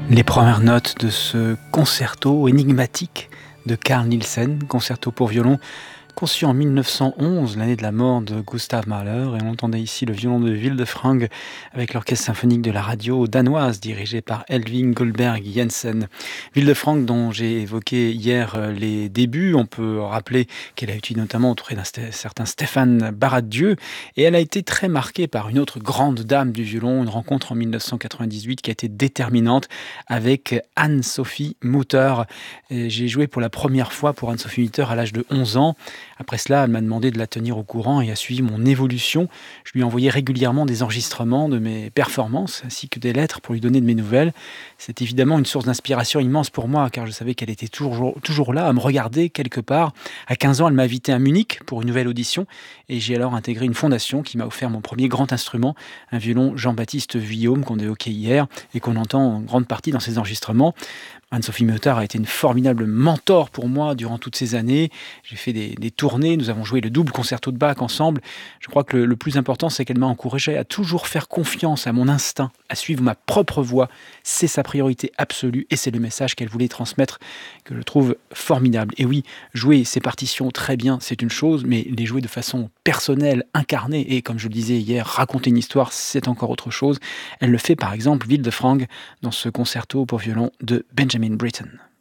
Les premières notes de ce concerto énigmatique de Carl Nielsen, concerto pour violon, conçu en 1911, l'année de la mort de Gustav Mahler, et on entendait ici le violon de Wildefranc avec l'orchestre symphonique de la radio danoise dirigé par Elving Goldberg Jensen. Wildefranc, dont j'ai évoqué hier les débuts, on peut rappeler qu'elle a étudié notamment auprès d'un certain Stéphane Baradieu, et elle a été très marquée par une autre grande dame du violon, une rencontre en 1998 qui a été déterminante avec Anne-Sophie Mutter. Et j'ai joué pour la première fois pour Anne-Sophie Mutter à l'âge de 11 ans. Après cela, elle m'a demandé de la tenir au courant et a suivi mon évolution. Je lui envoyais régulièrement des enregistrements de mes performances ainsi que des lettres pour lui donner de mes nouvelles. C'est évidemment une source d'inspiration immense pour moi car je savais qu'elle était toujours là à me regarder quelque part. À 15 ans, elle m'a invité à Munich pour une nouvelle audition et j'ai alors intégré une fondation qui m'a offert mon premier grand instrument, un violon Jean-Baptiste Vuillaume qu'on évoquait hier et qu'on entend en grande partie dans ses enregistrements. Anne-Sophie Mutter a été une formidable mentor pour moi durant toutes ces années. J'ai fait des tournées, nous avons joué le double concerto de Bach ensemble. Je crois que le plus important, c'est qu'elle m'a encouragé à toujours faire confiance à mon instinct, à suivre ma propre voie. C'est sa priorité absolue et c'est le message qu'elle voulait transmettre que je trouve formidable. Et oui, jouer ces partitions très bien, c'est une chose, mais les jouer de façon personnelle, incarnée, et comme je le disais hier, raconter une histoire, c'est encore autre chose. Elle le fait par exemple, Wildefranc, dans ce concerto pour violon de Benjamin Britten.